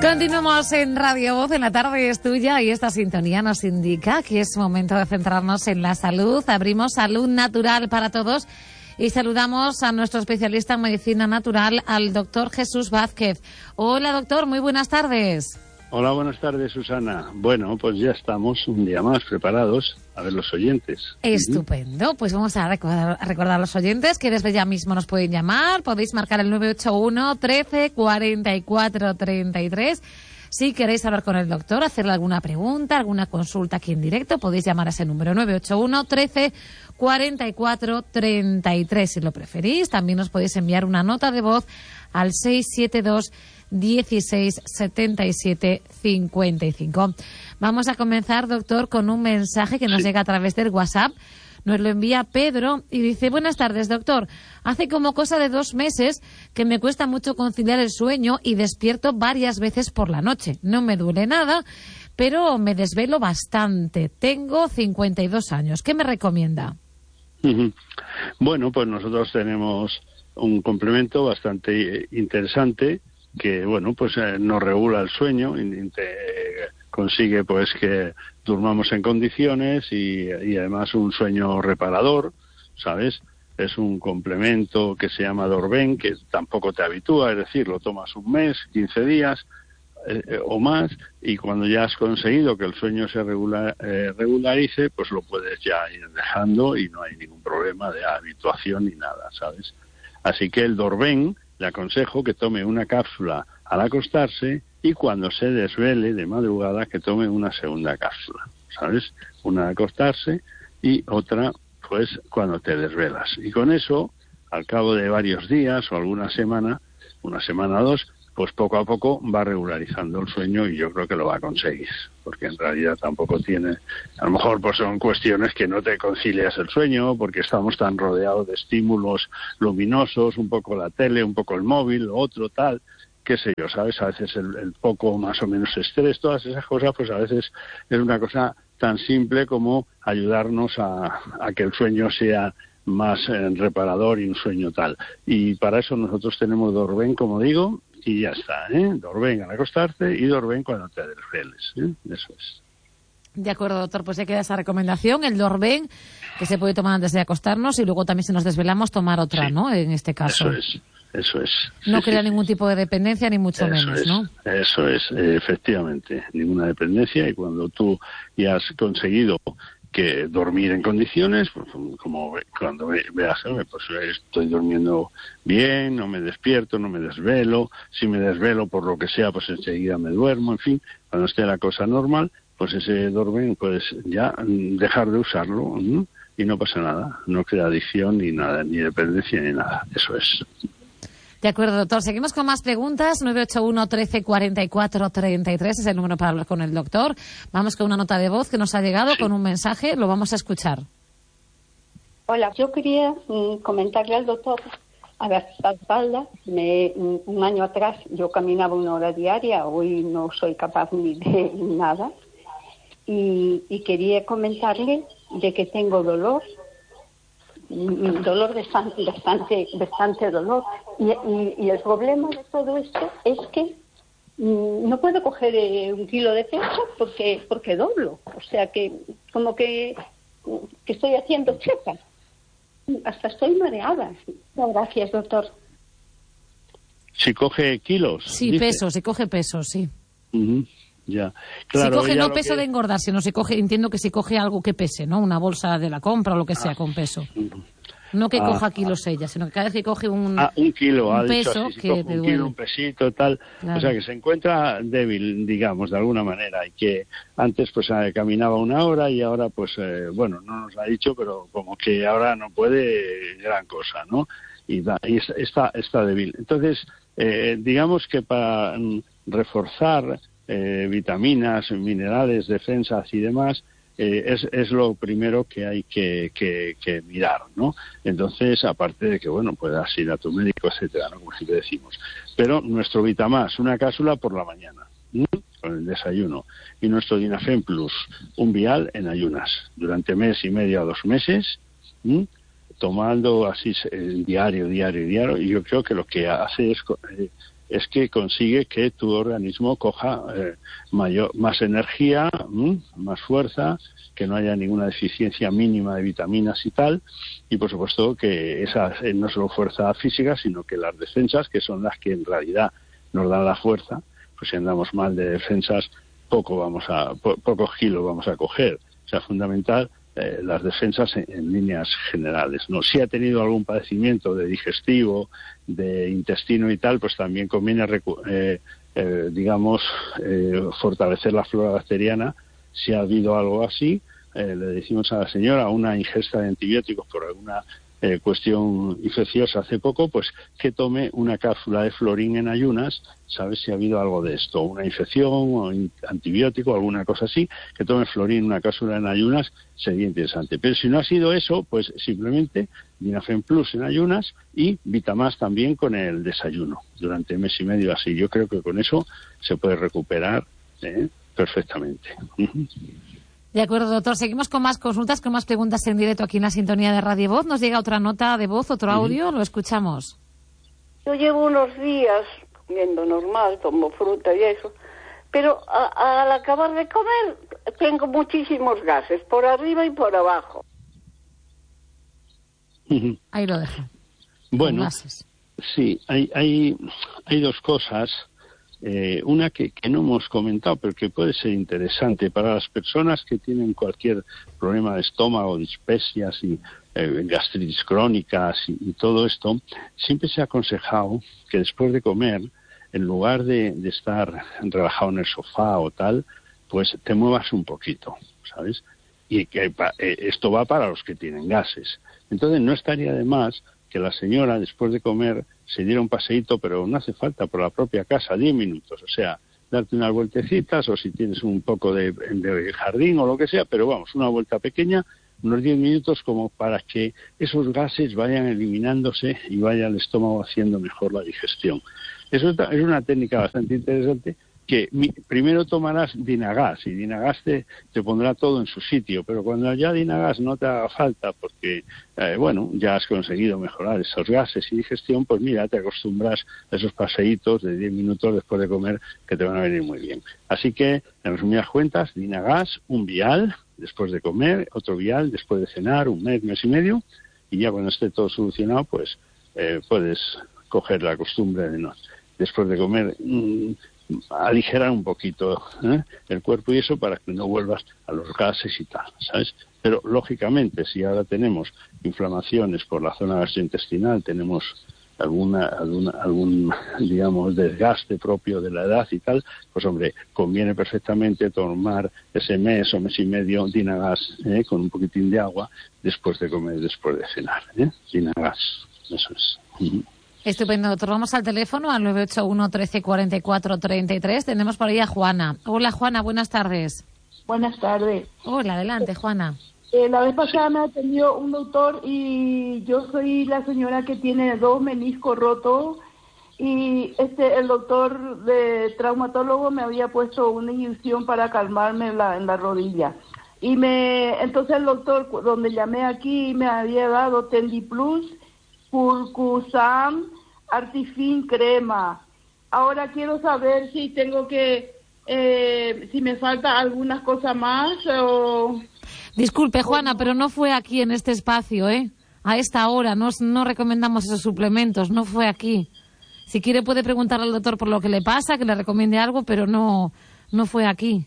Continuamos en Radio Voz, en la tarde es tuya y esta sintonía nos indica que es momento de centrarnos en la salud. Abrimos Salud Natural para Todos y saludamos a nuestro especialista en medicina natural, al doctor Jesús Vázquez. Hola doctor, muy buenas tardes. Hola, buenas tardes, Susana. Bueno, pues ya estamos un día más preparados a ver los oyentes. Estupendo. Pues vamos a recordar a los oyentes que desde ya mismo nos pueden llamar. Podéis marcar el 981 13 44 33. Si queréis hablar con el doctor, hacerle alguna pregunta, alguna consulta aquí en directo, podéis llamar a ese número 981 13 44 33. Si lo preferís, también os podéis enviar una nota de voz al 672 16 77 55. Vamos a comenzar, doctor, con un mensaje que nos llega a través del WhatsApp. Nos lo envía Pedro y dice: buenas tardes, doctor. Hace como cosa de 2 meses que me cuesta mucho conciliar el sueño y despierto varias veces por la noche. No me duele nada, pero me desvelo bastante. Tengo 52 años. ¿Qué me recomienda? Bueno, pues nosotros tenemos un complemento bastante interesante que, bueno, pues nos regula el sueño, consigue pues que durmamos en condiciones y además un sueño reparador, ¿sabes? Es un complemento que se llama Dorben, que tampoco te habitúa, es decir, lo tomas un mes, 15 días o más, y cuando ya has conseguido que el sueño se regularice, pues lo puedes ya ir dejando y no hay ningún problema de habituación ni nada, ¿sabes? Así que el Dorben, le aconsejo que tome una cápsula al acostarse y cuando se desvele de madrugada que tome una segunda cápsula, ¿sabes? Una al acostarse y otra pues cuando te desvelas. Y con eso, al cabo de varios días o alguna semana, una semana o 2, pues poco a poco va regularizando el sueño y yo creo que lo va a conseguir. Porque en realidad tampoco tiene... A lo mejor pues son cuestiones que no te concilias el sueño porque estamos tan rodeados de estímulos luminosos, un poco la tele, un poco el móvil, otro tal, qué sé yo, ¿sabes? A veces el poco más o menos estrés, todas esas cosas, pues a veces es una cosa tan simple como ayudarnos a que el sueño sea más reparador y un sueño tal. Y para eso nosotros tenemos Dorben, como digo, y ya está, Dorben al acostarte y Dorben cuando te desveles, eso es. De acuerdo, doctor, pues ya queda esa recomendación, el Dorben, que se puede tomar antes de acostarnos y luego también si nos desvelamos tomar otra, sí, ¿no? En este caso. Eso es. No crea ningún tipo de dependencia ni mucho menos, ¿no? Eso es, efectivamente, ninguna dependencia, y cuando tú ya has conseguido que dormir en condiciones, pues, como cuando veas, pues estoy durmiendo bien, no me despierto, no me desvelo, si me desvelo por lo que sea, pues enseguida me duermo, en fin, cuando esté la cosa normal, pues ese Dorben, pues ya dejar de usarlo, y no pasa nada, no crea adicción ni nada, ni dependencia ni nada, eso es. De acuerdo, doctor. Seguimos con más preguntas. 981 13 44 33 es el número para hablar con el doctor. Vamos con una nota de voz que nos ha llegado con un mensaje. Lo vamos a escuchar. Hola, yo quería comentarle al doctor, a la espalda, un año atrás yo caminaba 1 hora diaria, hoy no soy capaz ni de nada. Y quería comentarle de que tengo dolor bastante dolor, y el problema de todo esto es que no puedo coger 1 kilo de peso porque doblo, o sea que como que estoy haciendo chepa, hasta estoy mareada. Gracias, doctor. Si coge kilos, sí, dice. Peso, si coge peso, sí. Ya, claro, si coge no peso de engordar, sino si coge, entiendo que si coge algo que pese, ¿no? Una bolsa de la compra o lo que sea con peso. No que coja kilos ella, sino que cada vez que coge un kilo, un ha peso dicho así, si que coge te un duele. kilo, un pesito, tal. Claro. O sea, que se encuentra débil, digamos, de alguna manera, y que antes pues caminaba 1 hora y ahora pues, bueno, no nos lo ha dicho, pero como que ahora no puede gran cosa, ¿no? Y está débil. Entonces, digamos que para reforzar vitaminas, minerales, defensas y demás, es lo primero que hay que mirar, ¿no? Entonces, aparte de que, bueno, puedas ir a tu médico, etcétera, ¿no? Como siempre decimos. Pero nuestro Vitamás, una cápsula por la mañana, con el desayuno, y nuestro Dinafen Plus, un vial en ayunas, durante mes y medio a 2 meses, tomando así diario, y yo creo que lo que hace es es que consigue que tu organismo coja más energía, más fuerza, que no haya ninguna deficiencia mínima de vitaminas y tal, y por supuesto que esa no solo fuerza física, sino que las defensas, que son las que en realidad nos dan la fuerza, pues si andamos mal de defensas, pocos kilos vamos a coger. O sea, fundamental las defensas en líneas generales, ¿no? Si ha tenido algún padecimiento de digestivo, de intestino y tal, pues también conviene fortalecer la flora bacteriana. Si ha habido algo así, le decimos a la señora una ingesta de antibióticos por alguna cuestión infecciosa hace poco, pues que tome una cápsula de florín en ayunas, ¿sabes? Si ha habido algo de esto, una infección o antibiótico, alguna cosa así, que tome florín, una cápsula en ayunas, sería interesante. Pero si no ha sido eso, pues simplemente Dinafen Plus en ayunas y Vitamás también con el desayuno, durante mes y medio así. Yo creo que con eso se puede recuperar perfectamente. De acuerdo, doctor. Seguimos con más consultas, con más preguntas en directo aquí en la sintonía de Radio Voz. Nos llega otra nota de voz, otro audio, lo escuchamos. Yo llevo unos días comiendo normal, tomo fruta y eso, pero al acabar de comer tengo muchísimos gases, por arriba y por abajo. Ahí lo dejo. Bueno, sí, hay dos cosas. Una que no hemos comentado, pero que puede ser interesante para las personas que tienen cualquier problema de estómago, dispepsias y gastritis crónicas y todo esto. Siempre se ha aconsejado que después de comer, en lugar de estar relajado en el sofá o tal, pues te muevas un poquito, ¿sabes? Y que esto va para los que tienen gases. Entonces no estaría de más que la señora, después de comer, se diera un paseíto, pero no hace falta, por la propia casa, 10 minutos, o sea, darte unas vueltecitas, o si tienes un poco de jardín o lo que sea, pero vamos, una vuelta pequeña, unos 10 minutos, como para que esos gases vayan eliminándose y vaya el estómago haciendo mejor la digestión. Eso es una técnica bastante interesante, que primero tomarás Dinagas, y Dinagas te pondrá todo en su sitio, pero cuando ya Dinagas no te haga falta, porque, ya has conseguido mejorar esos gases y digestión, pues mira, te acostumbras a esos paseitos de 10 minutos después de comer que te van a venir muy bien. Así que, en resumidas cuentas, Dinagas, un vial después de comer, otro vial después de cenar, un mes y medio, y ya cuando esté todo solucionado, pues puedes coger la costumbre de después de comer aligerar un poquito el cuerpo y eso, para que no vuelvas a los gases y tal, ¿sabes? Pero lógicamente, si ahora tenemos inflamaciones por la zona gastrointestinal, tenemos algún digamos desgaste propio de la edad y tal, pues hombre, conviene perfectamente tomar ese mes o mes y medio Dinagas con un poquitín de agua después de comer, después de cenar, Dinagas, eso es. Estupendo, doctor. Vamos al teléfono, al 981 13 44 33. Tenemos por ahí a Juana. Hola, Juana, buenas tardes. Buenas tardes. Hola, adelante, Juana. La vez pasada me atendió un doctor y yo soy la señora que tiene 2 meniscos rotos y el doctor de traumatólogo me había puesto una inyección para calmarme en la rodilla. Y entonces el doctor, donde llamé aquí, me había dado Tendiplus, Purcusam, Artifin crema. Ahora quiero saber si tengo que, si me falta algunas cosas más o... Disculpe, Juana, pero no fue aquí en este espacio, a esta hora, no recomendamos esos suplementos, no fue aquí. Si quiere puede preguntarle al doctor por lo que le pasa, que le recomiende algo, pero no fue aquí.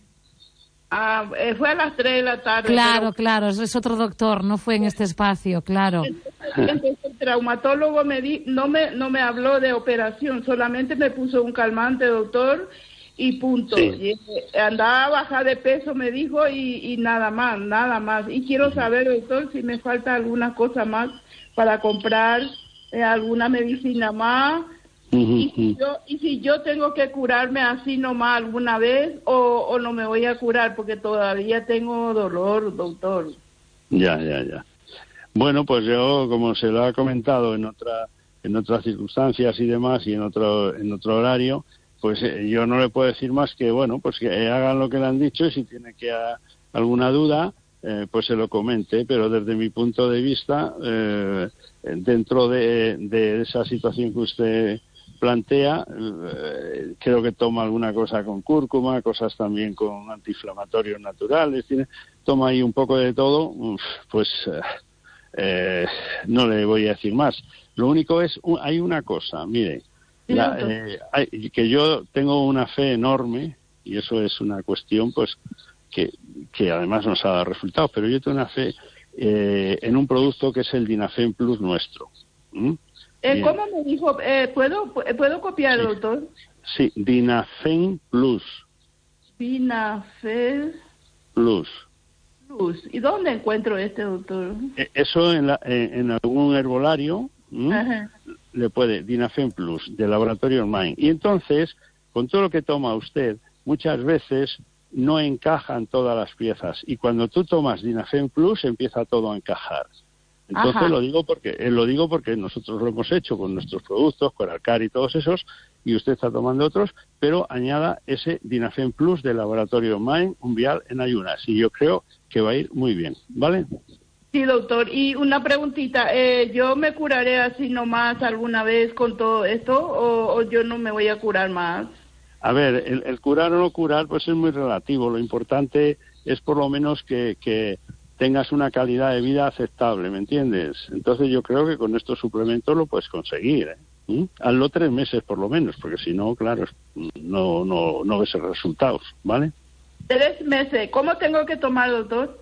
Fue a las 3 de la tarde. Claro, claro, es otro doctor, no fue en este espacio, claro. Entonces el traumatólogo no me habló de operación, solamente me puso un calmante, doctor, y punto. Sí. Y andaba a bajar de peso, me dijo, y nada más. Y quiero saber, doctor, si me falta alguna cosa más para comprar, alguna medicina más. Y si yo tengo que curarme así nomás alguna vez o no me voy a curar porque todavía tengo dolor, doctor. Ya. Bueno, pues yo, como se lo ha comentado en otras circunstancias y demás y en otro horario, pues yo no le puedo decir más que, bueno, pues que hagan lo que le han dicho y si tiene que alguna duda, pues se lo comente, pero desde mi punto de vista, dentro de esa situación que usted plantea, creo que toma alguna cosa con cúrcuma, cosas también con antiinflamatorios naturales, toma ahí un poco de todo, pues no le voy a decir más. Lo único es, hay una cosa, mire, que yo tengo una fe enorme, y eso es una cuestión pues que además nos ha dado resultados, pero yo tengo una fe en un producto que es el Dinafen Plus nuestro. ¿Cómo me dijo? ¿Puedo copiar, sí, doctor? Sí, Dinafen Plus. Dinafen Plus. ¿Y dónde encuentro este, doctor? Eso en algún herbolario le puede, Dinafen Plus, de Laboratorio Mind. Y entonces, con todo lo que toma usted, muchas veces no encajan todas las piezas. Y cuando tú tomas Dinafen Plus, empieza todo a encajar. Entonces lo digo porque nosotros lo hemos hecho con nuestros productos, con Alcar y todos esos, y usted está tomando otros, pero añada ese Dinafen Plus de Laboratorio Mind, un vial en ayunas, y yo creo que va a ir muy bien, ¿vale? Sí, doctor. Y una preguntita, ¿yo me curaré así nomás alguna vez con todo esto o yo no me voy a curar más? A ver, el curar o no curar pues es muy relativo. Lo importante es por lo menos que tengas una calidad de vida aceptable, ¿me entiendes? Entonces yo creo que con estos suplementos lo puedes conseguir, ¿eh? Hazlo 3 meses por lo menos, porque si no, claro, no ves resultados, ¿vale? 3 meses. ¿Cómo tengo que tomar, doctor?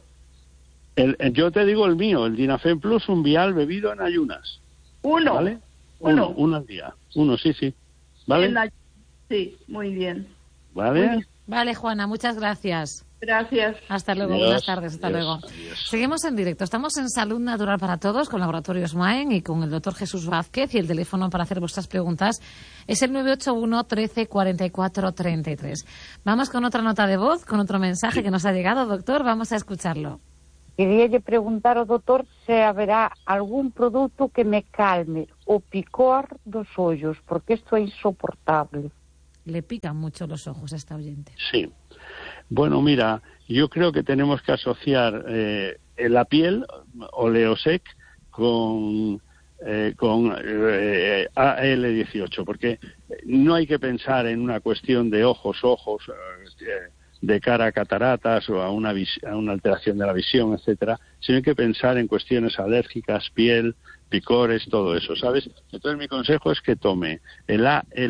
Yo te digo el mío, el Dinafen Plus, un vial bebido en ayunas. ¿Uno? ¿Vale? Uno al día. Sí. ¿Vale? Sí, muy bien. ¿Vale? Muy bien. Vale, Juana, muchas gracias. Gracias. Hasta luego, buenas tardes, hasta luego. Seguimos en directo, estamos en Salud Natural para Todos con Laboratorios Maen y con el doctor Jesús Vázquez, y el teléfono para hacer vuestras preguntas es el 981 13 44 33. Vamos con otra nota de voz, con otro mensaje que nos ha llegado, doctor, vamos a escucharlo. Quería preguntar ao doutor se haberá algún produto que me calme o picor dos ollos, porque isto é insoportable. Le pican mucho los ojos a esta oyente. Sí. Bueno, mira, yo creo que tenemos que asociar la piel, Oleosec, con AL18, porque no hay que pensar en una cuestión de ojos, de cara a cataratas o a una alteración de la visión, etcétera, sino hay que pensar en cuestiones alérgicas, piel, picores, todo eso, ¿sabes? Entonces mi consejo es que tome el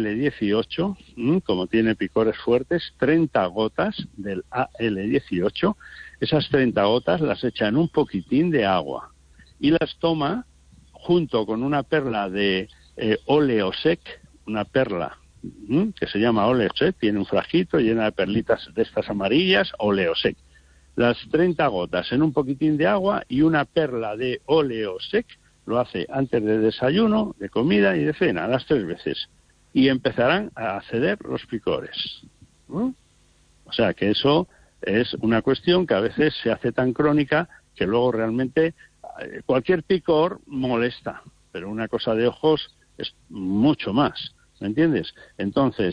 AL18, como tiene picores fuertes, 30 gotas del AL18, esas 30 gotas las echa en un poquitín de agua y las toma junto con una perla de Oleosec, una perla que se llama Oleosec, tiene un frasquito lleno de perlitas de estas amarillas, Oleosec. Las 30 gotas en un poquitín de agua y una perla de Oleosec, lo hace antes de desayuno, de comida y de cena, las 3 veces. Y empezarán a ceder los picores. O sea que eso es una cuestión que a veces se hace tan crónica que luego realmente cualquier picor molesta, pero una cosa de ojos es mucho más. ¿Me entiendes? Entonces,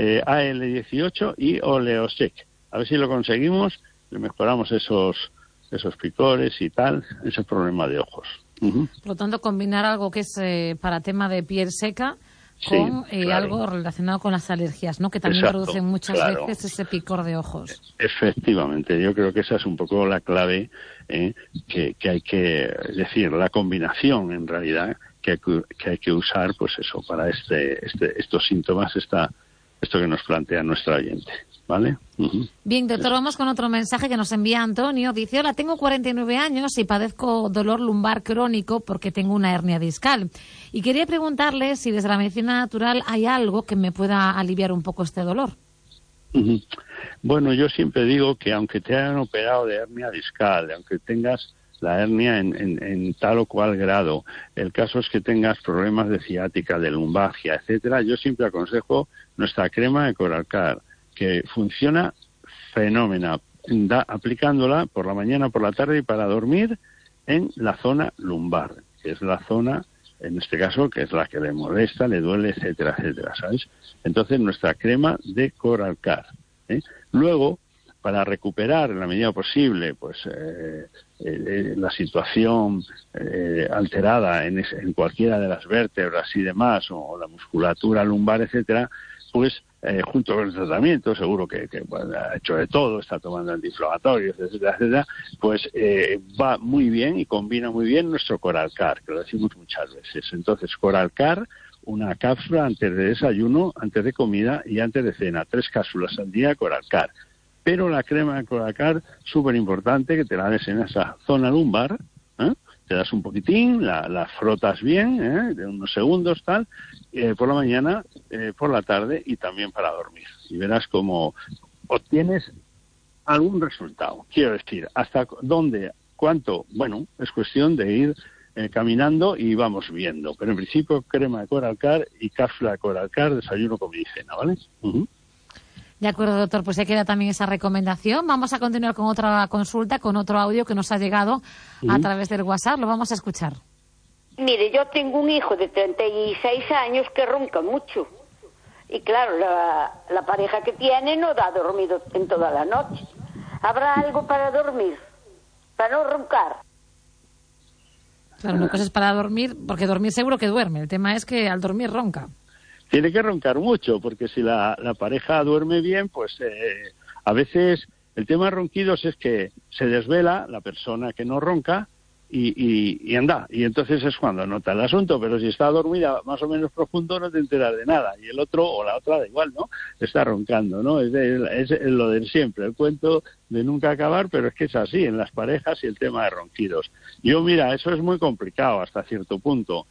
AL18 y Oleosec. A ver si lo conseguimos, le mejoramos esos picores y tal, ese problema de ojos. Por lo tanto, combinar algo que es para tema de piel seca con algo relacionado con las alergias, ¿no? Que también producen muchas veces ese picor de ojos. Efectivamente, yo creo que esa es un poco la clave que hay que decir, la combinación en realidad que hay que usar, pues eso, para estos síntomas, esto que nos plantea nuestra oyente, ¿vale? Bien, doctor, vamos con otro mensaje que nos envía Antonio. Dice, hola, tengo 49 años y padezco dolor lumbar crónico porque tengo una hernia discal. Y quería preguntarle si desde la medicina natural hay algo que me pueda aliviar un poco este dolor. Bueno, yo siempre digo que aunque te hayan operado de hernia discal, aunque tengas la hernia en tal o cual grado, el caso es que tengas problemas de ciática, de lumbalgia, etcétera, yo siempre aconsejo nuestra crema de Coralcar, que funciona fenómena, aplicándola por la mañana, por la tarde y para dormir en la zona lumbar, que es la zona, en este caso, que es la que le molesta, le duele, etcétera, etcétera, ¿sabes? Entonces, nuestra crema de Coralcar. Luego, para recuperar en la medida posible pues la situación alterada en cualquiera de las vértebras y demás, o la musculatura lumbar, etcétera, pues junto con el tratamiento, seguro que bueno, ha hecho de todo, está tomando antiinflamatorios, etcétera, etcétera, pues va muy bien y combina muy bien nuestro Coralcar, que lo decimos muchas veces. Entonces, Coralcar, una cápsula antes de desayuno, antes de comida y antes de cena, 3 cápsulas al día, Coralcar. Pero la crema de Coralcar, súper importante, que te la des en esa zona lumbar, te das un poquitín, la frotas bien, de unos segundos, tal, por la mañana, por la tarde y también para dormir. Y verás cómo obtienes algún resultado. Quiero decir, hasta dónde, cuánto, bueno, es cuestión de ir caminando y vamos viendo. Pero en principio, crema de Coralcar y cápsula de Coralcar, desayuno, comida y cena, ¿vale? De acuerdo, doctor, pues se queda también esa recomendación. Vamos a continuar con otra consulta, con otro audio que nos ha llegado a través del WhatsApp. Lo vamos a escuchar. Mire, yo tengo un hijo de 36 años que ronca mucho. Y claro, la pareja que tiene no da dormido en toda la noche. ¿Habrá algo para dormir? Para no roncar. Claro, una cosa es para dormir, porque dormir seguro que duerme. El tema es que al dormir ronca. Tiene que roncar mucho, porque si la pareja duerme bien, pues a veces el tema de ronquidos es que se desvela la persona que no ronca y anda. Y entonces es cuando nota el asunto, pero si está dormida más o menos profundo no te enteras de nada. Y el otro o la otra da igual, ¿no? Está roncando, ¿no? Es lo de siempre, el cuento de nunca acabar, pero es que es así en las parejas y el tema de ronquidos. Yo, mira, eso es muy complicado hasta cierto punto.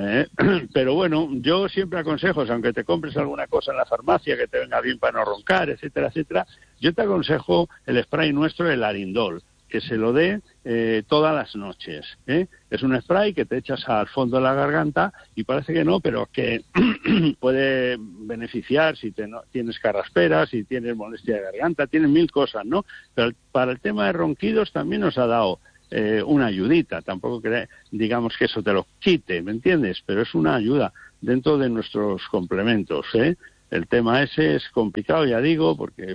Pero bueno, yo siempre aconsejo, aunque te compres alguna cosa en la farmacia que te venga bien para no roncar, etcétera, etcétera, yo te aconsejo el spray nuestro, el Arindol, que se lo dé todas las noches. Es un spray que te echas al fondo de la garganta y parece que no, pero que puede beneficiar si tienes carrasperas, si tienes molestia de garganta, tienes 1000 cosas, ¿no? Pero para el tema de ronquidos también nos ha dado una ayudita, tampoco digamos que eso te lo quite, ¿me entiendes? Pero es una ayuda dentro de nuestros complementos, El tema ese es complicado, ya digo, porque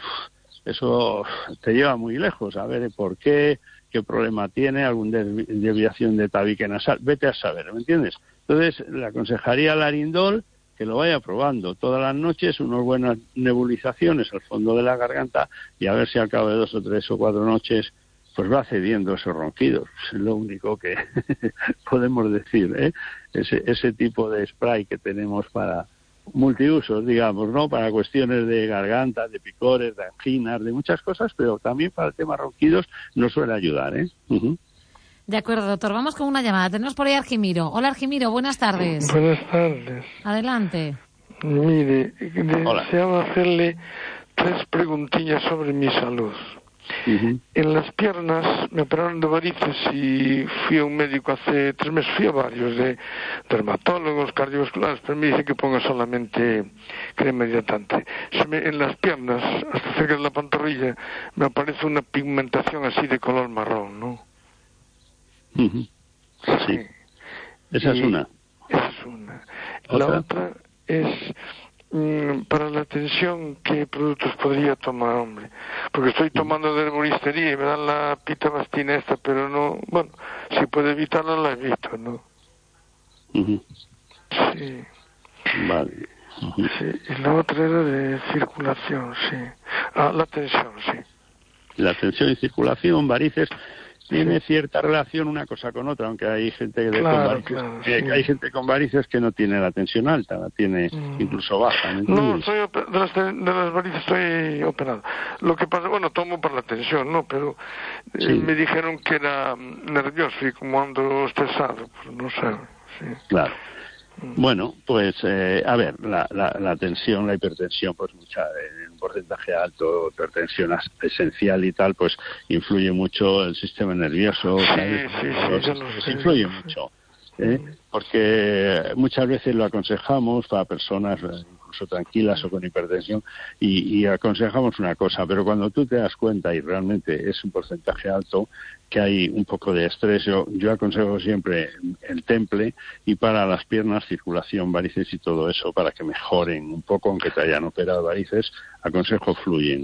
eso te lleva muy lejos, a ver por qué problema tiene, alguna desviación de tabique nasal, vete a saber, ¿me entiendes? Entonces le aconsejaría al Arindol que lo vaya probando todas las noches, unas buenas nebulizaciones al fondo de la garganta y a ver si al cabo de 2 o 3 o 4 noches pues va cediendo esos ronquidos. Es lo único que podemos decir, ese tipo de spray que tenemos para multiusos, digamos, ¿no? Para cuestiones de garganta, de picores, de anginas, de muchas cosas, pero también para el tema ronquidos nos suele ayudar, De acuerdo, doctor. Vamos con una llamada. Tenemos por ahí a Argimiro. Hola, Argimiro. Buenas tardes. Buenas tardes. Adelante. Mire, deseaba hacerle 3 preguntillas sobre mi salud. En las piernas me operaron de varices y fui a un médico hace 3 meses, fui a varios, de dermatólogos, cardiovasculares, pero me dice que ponga solamente crema hidratante. En las piernas, hasta cerca de la pantorrilla, me aparece una pigmentación así de color marrón, ¿no? Sí. Esa es una. La otra es... para la tensión, ¿qué productos podría tomar, hombre? Porque estoy tomando de herboristería y me dan la pitavastina esta, pero no, bueno, si puedo evitarla, la evito, ¿no? Sí. Vale. Sí. Y la otra era de circulación, sí. La tensión, sí. La tensión y circulación, varices, tiene cierta relación una cosa con otra, aunque hay gente hay gente con varices que no tiene la tensión alta, la tiene incluso baja. No, de las varices estoy operado. Lo que pasa, bueno, tomo para la tensión, ¿no? Pero me dijeron que era nervioso y como ando estresado, pues no sé. Sí. Claro. Bueno, pues a ver, la tensión, la hipertensión, pues en un porcentaje alto, hipertensión esencial y tal, pues influye mucho el sistema nervioso, influye mucho, porque muchas veces lo aconsejamos para personas incluso tranquilas o con hipertensión y aconsejamos una cosa, pero cuando tú te das cuenta y realmente es un porcentaje alto que hay un poco de estrés, yo aconsejo siempre el temple y para las piernas circulación, varices y todo eso para que mejoren un poco, aunque te hayan operado varices, aconsejo fluyen.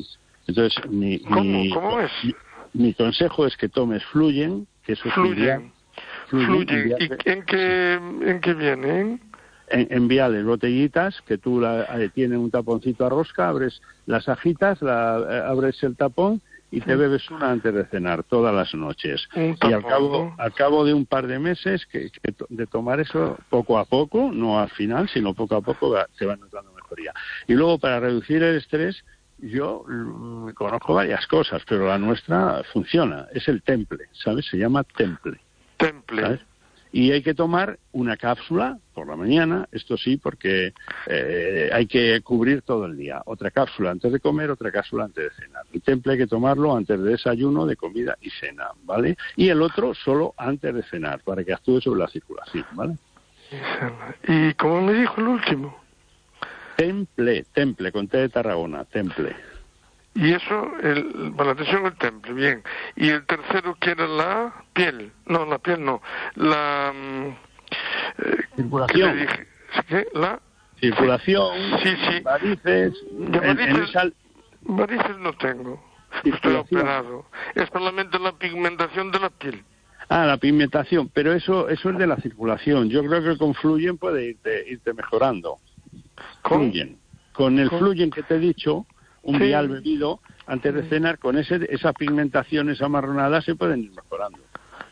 Entonces, ¿Cómo es? Mi consejo es que tomes Fluyen, que eso Fluyen. ¿Y en qué vienen? En viales, botellitas, que tú tienes un taponcito a rosca, abres las agitas, abres el tapón y te bebes una antes de cenar, todas las noches. Y al cabo de un par de meses de tomar eso poco a poco, no al final, sino poco a poco, te va notando mejoría. Y luego, para reducir el estrés, yo conozco varias cosas, pero la nuestra funciona. Es el Temple, ¿sabes? Se llama Temple. ¿Sabes? Y hay que tomar una cápsula por la mañana, esto sí, porque hay que cubrir todo el día. Otra cápsula antes de comer, otra cápsula antes de cenar. El Temple hay que tomarlo antes de desayuno, de comida y cena, ¿vale? Y el otro solo antes de cenar, para que actúe sobre la circulación, ¿vale? ¿Y cómo me dijo el último? Temple, con T de Tarragona, Temple. Y eso, la atención al Temple, bien. Y el tercero, que era la piel. No, la piel no. La circulación. ¿Qué? La circulación. Sí. Varices. Varices no tengo. Estoy operado. Es solamente la pigmentación de la piel. La pigmentación. Pero eso es de la circulación. Yo creo que con Fluyen puede irte mejorando. Con el Fluyen que te he dicho, un vial bebido antes de cenar, con esa pigmentación, esa marronada, se pueden ir mejorando.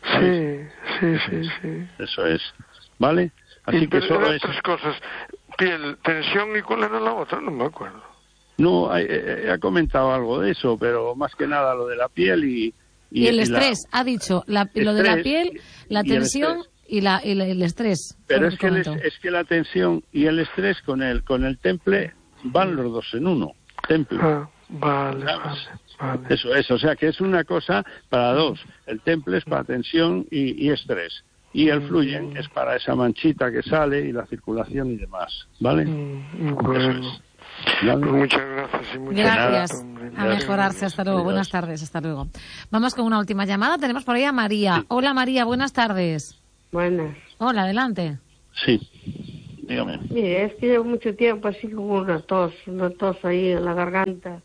Sí. Eso es. ¿Vale? Así que solo es... tres cosas. Piel, tensión, ¿y cuál era la otra? No me acuerdo. No, ha comentado algo de eso, pero más que nada lo de la piel y el estrés. Ha dicho lo de la piel, la tensión y el estrés. Pero es que la tensión y el estrés con el Temple van los dos en uno. Temple. Vale. Eso es, o sea que es una cosa para dos. El Temple es para tensión y estrés. Y el Fluyen es para esa manchita que sale y la circulación y demás. ¿Vale? Bueno. ¿Vale? Pues muchas gracias. Gracias. A mejorarse. Hasta luego. Adiós. Buenas tardes. Hasta luego. Vamos con una última llamada. Tenemos por ahí a María. Hola, María. Buenas tardes. Buenas. Hola, adelante. Sí. Dígame. Mire, es que llevo mucho tiempo así como una tos ahí en la garganta,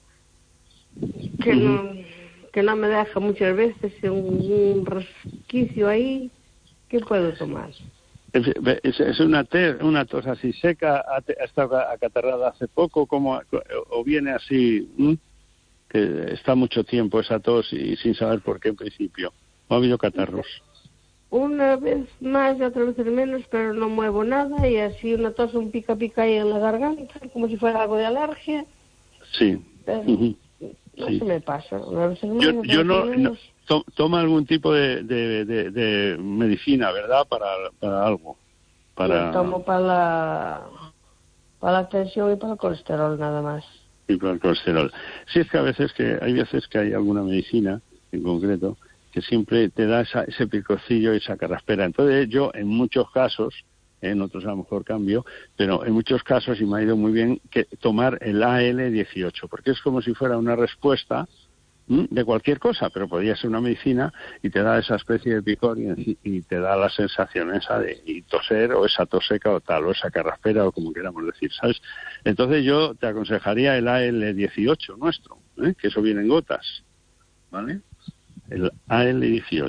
que no me deja muchas veces, un resquicio ahí. ¿Qué puedo tomar? Es una tos así seca, ha estado acatarrada hace poco, o viene así, que está mucho tiempo esa tos y sin saber por qué en principio. ¿O ha habido catarros? Una vez más y otra vez menos, pero no muevo nada y así una tos, un pica ahí en la garganta, como si fuera algo de alergia. Sí. Pero no se me pasa. Yo no toma algún tipo de medicina, ¿verdad? Para algo. Yo tomo para la tensión y para el colesterol nada más. Y para el colesterol. Sí, es que hay veces que hay alguna medicina en concreto que siempre te da ese picocillo y esa carraspera. Entonces yo, en muchos casos, en otros a lo mejor cambio, pero en muchos casos, y me ha ido muy bien, que tomar el AL18, porque es como si fuera una respuesta de cualquier cosa, pero podría ser una medicina y te da esa especie de picor y te da la sensación esa de toser, o esa tos seca o tal, o esa carraspera, o como queramos decir, ¿sabes? Entonces yo te aconsejaría el AL18 nuestro, que eso viene en gotas, ¿vale? El AL18.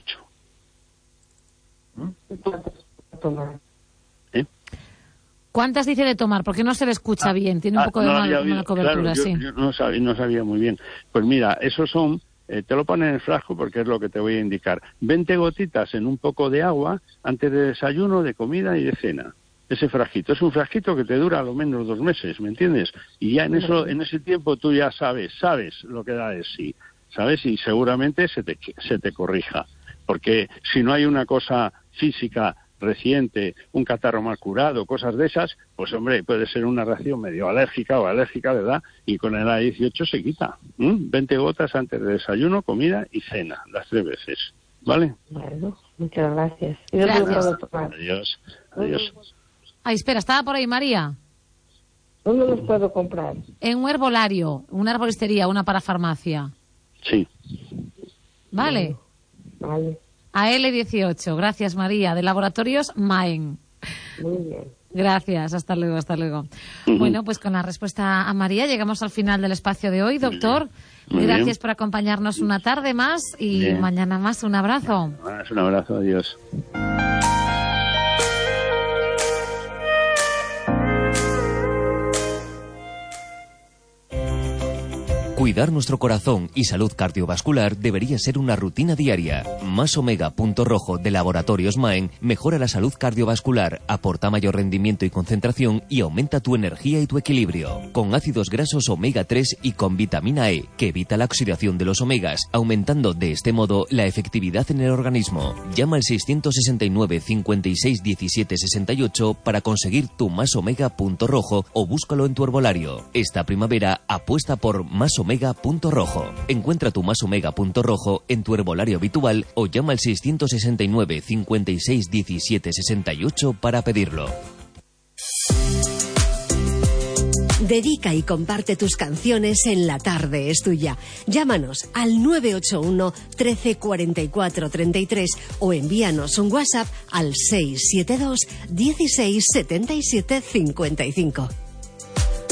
¿Cuántas dice de tomar? Porque no se le escucha bien, tiene un poco de mala cobertura, claro, sí. Yo no sabía muy bien. Pues mira, esos son, te lo ponen en el frasco porque es lo que te voy a indicar. 20 gotitas en un poco de agua antes de desayuno, de comida y de cena. Ese frasquito. Es un frasquito que te dura a lo menos 2 meses, ¿me entiendes? Y ya en ese tiempo tú ya sabes lo que da de sí. ¿Sabes? Y seguramente se te corrija. Porque si no hay una cosa física reciente, un catarro mal curado, cosas de esas, pues hombre, puede ser una reacción medio alérgica, ¿verdad? Y con el A18 se quita. 20 gotas antes de desayuno, comida y cena, las 3 veces. ¿Vale? Bueno, muchas gracias. Gracias. Adiós. Ay, espera, ¿estaba por ahí María? ¿Dónde los puedo comprar? En un herbolario, una herboristería, una parafarmacia. Sí. Vale. Vale. AL18, gracias María, de Laboratorios Maen. Muy bien. Gracias, hasta luego, hasta luego. Bueno, pues con la respuesta a María llegamos al final del espacio de hoy, doctor. Muy Gracias bien. por acompañarnos una tarde más y Bien. mañana más. Un abrazo. Un abrazo, adiós. Cuidar nuestro corazón y salud cardiovascular debería ser una rutina diaria. Más Omega Punto Rojo de Laboratorios Maen mejora la salud cardiovascular, aporta mayor rendimiento y concentración y aumenta tu energía y tu equilibrio. Con ácidos grasos omega 3 y con vitamina E, que evita la oxidación de los omegas, aumentando de este modo la efectividad en el organismo. Llama al 669 56 17 68 para conseguir tu Más Omega Punto Rojo o búscalo en tu herbolario. Esta primavera apuesta por Más Omega Punto Rojo. Encuentra tu Más Omega Punto Rojo en tu herbolario habitual o llama al 669 56 17 68 para pedirlo. Dedica y comparte tus canciones en La Tarde es Tuya. Llámanos al 981 13 44 33 o envíanos un WhatsApp al 672 16 77 55.